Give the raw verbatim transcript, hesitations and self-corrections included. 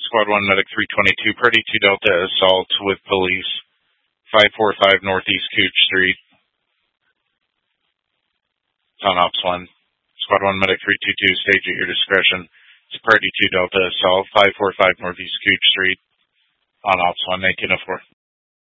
Squad one Medic three twenty-two, Party two Delta assault with police, five forty-five Northeast Cooch Street. It's on Ops one. Squad one Medic three twenty-two, stage at your discretion. It's Party two Delta assault, five forty-five Northeast Cooch Street. On Ops one, nineteen oh four.